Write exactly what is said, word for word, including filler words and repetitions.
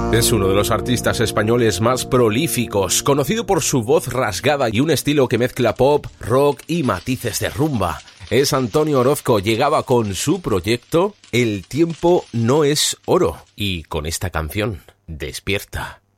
Es uno de los artistas españoles más prolíficos, conocido por su voz rasgada y un estilo que mezcla pop, rock y matices de rumba. Es Antonio Orozco, llegaba con su proyecto El tiempo no es oro y con esta canción, Despierta.